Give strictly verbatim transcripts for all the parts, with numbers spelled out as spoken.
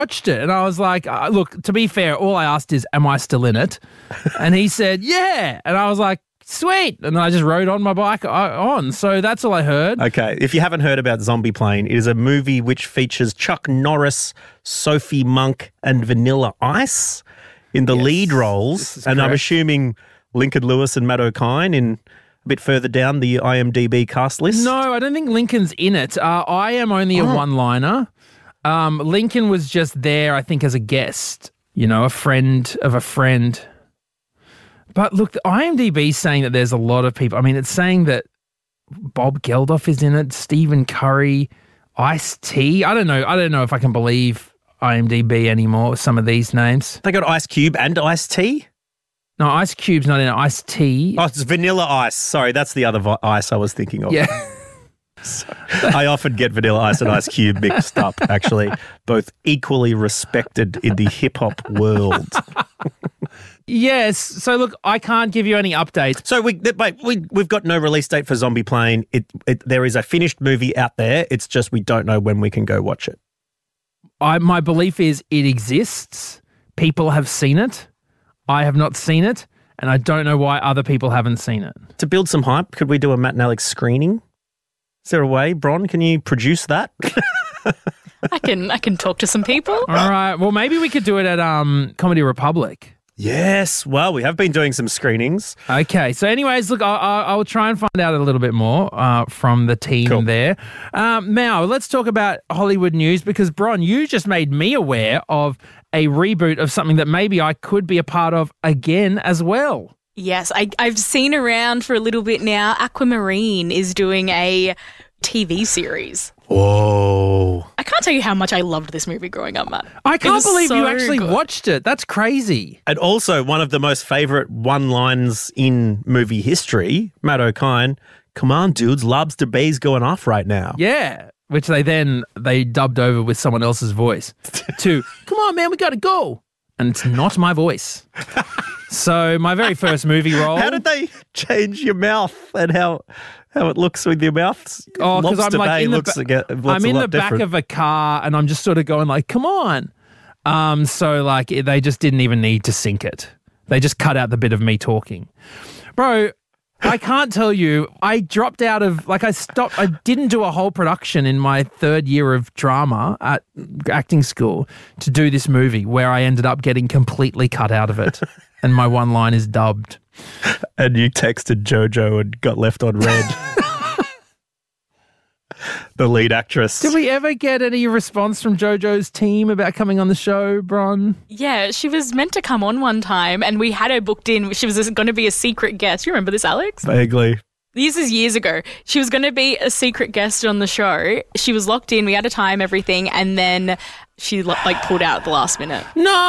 watched it. And I was like, uh, look, to be fair, all I asked is, am I still in it? And he said, yeah. And I was like, sweet. And then I just rode on my bike on. So that's all I heard. Okay. If you haven't heard about Zombie Plane, it is a movie which features Chuck Norris, Sophie Monk, and Vanilla Ice in the Yes, lead roles. And correct. I'm assuming Lincoln Lewis and Matt O'Kine in a bit further down the I M D B cast list. No, I don't think Lincoln's in it. Uh, I am only a Oh. one-liner. Um, Lincoln was just there, I think, as a guest, you know, a friend of a friend. But look, the I M D B's saying that there's a lot of people. I mean, it's saying that Bob Geldof is in it, Stephen Curry, Ice-T. I don't know. I don't know if I can believe I M D B anymore with some of these names. They got Ice Cube and Ice Tea? No, Ice Cube's not in it. Ice-T. Oh, it's Vanilla Ice. Sorry, that's the other vi- ice I was thinking of. Yeah. I often get Vanilla Ice and Ice Cube mixed up, actually. Both equally respected in the hip-hop world. Yes. So look, I can't give you any updates. So we, wait, we, we've got no release date for Zombie Plane. It, it, there is a finished movie out there. It's just we don't know when we can go watch it. I, my belief is it exists. People have seen it. I have not seen it. And I don't know why other people haven't seen it. To build some hype, could we do a Matt and Alex screening? Is there a way, Bron? Can you produce that? I can I can talk to some people. All right. Well, maybe we could do it at um, Comedy Republic. Yes. Well, we have been doing some screenings. Okay. So anyways, look, I'll, I'll I'll try and find out a little bit more uh, from the team Cool. there. Um, now, let's talk about Hollywood news because, Bron, you just made me aware of a reboot of something that maybe I could be a part of again as well. Yes, I, I've seen around for a little bit now. Aquamarine is doing a T V series. Whoa. I can't tell you how much I loved this movie growing up, Matt. I It can't was believe you so actually good. watched it. That's crazy. And also one of the most favourite one-lines in movie history, Matt O'Kine, come on, dudes, lobster bay's going off right now. Yeah. Which they then, they dubbed over with someone else's voice to, come on, man, we got to go. And it's not my voice. So my very first movie role. How did they change your mouth and how how it looks with your mouth? Oh, because I'm Lobster like Bay in the, looks, ba- aga- looks I'm a in lot the back different. of a car and I'm just sort of going like, come on. Um, so like they just didn't even need to sync it. They just cut out the bit of me talking. Bro, I can't tell you, I dropped out of, like I stopped, I didn't do a whole production in my third year of drama at acting school to do this movie where I ended up getting completely cut out of it and my one line is dubbed. And you texted JoJo and got left on red. The lead actress. Did we ever get any response from JoJo's team about coming on the show, Bron? Yeah, she was meant to come on one time and we had her booked in. She was going to be a secret guest. You remember this, Alex? Vaguely. This is years ago. She was going to be a secret guest on the show. She was locked in. We had a time, everything. And then she like pulled out at the last minute.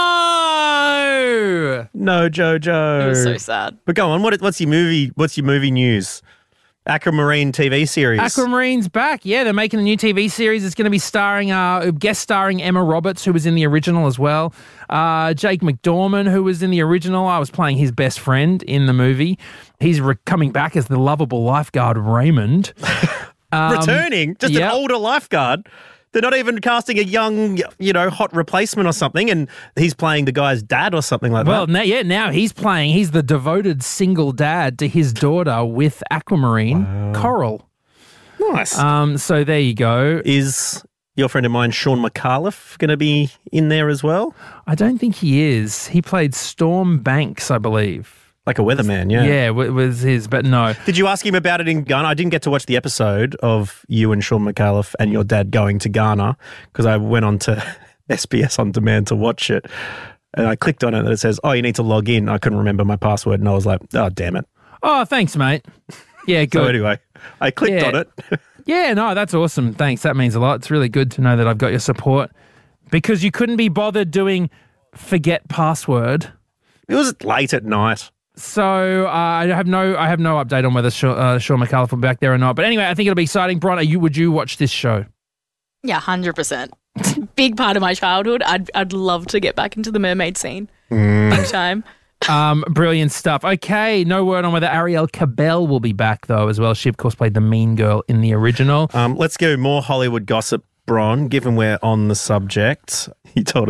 No! No, JoJo. It was so sad. But go on, what, what's your movie what's your movie news? Aquamarine T V series. Aquamarine's back. Yeah, they're making a new T V series. It's going to be starring, uh, guest starring Emma Roberts, who was in the original as well. Uh, Jake McDorman, who was in the original. I was playing his best friend in the movie. He's re- coming back as the lovable lifeguard Raymond. Um, Returning? Just yep. an older lifeguard. They're not even casting a young, you know, hot replacement or something, and he's playing the guy's dad or something like Well, that. now, yeah, now he's playing. He's the devoted single dad to his daughter with Aquamarine, Coral. Nice. Um, so there you go. Is your friend of mine, Sean McAuliffe, going to be in there as well? I don't think he is. He played Storm Banks, I believe. Like a weatherman, yeah. Yeah, w- was his, but no. Did you ask him about it in Ghana? I didn't get to watch the episode of you and Sean McAuliffe and your dad going to Ghana because I went on to S B S On Demand to watch it. And I clicked on it and it says, oh, you need to log in. I couldn't remember my password and I was like, oh, damn it. Oh, thanks, mate. Yeah, good. So anyway, I clicked Yeah. on it. Yeah, no, that's awesome. Thanks. That means a lot. It's really good to know that I've got your support because you couldn't be bothered doing forget password. It was late at night. So uh, I have no, I have no update on whether Sean, uh, Sean McAuliffe will be back there or not. But anyway, I think it'll be exciting. Bron, are you, would you watch this show? Yeah, one hundred percent. Big part of my childhood. I'd I'd love to get back into the mermaid scene. Big time. Um, brilliant stuff. Okay, no word on whether Ariel Cabell will be back though as well. She of course played the mean girl in the original. Um, let's go more Hollywood gossip, Bron, given we're on the subject. You told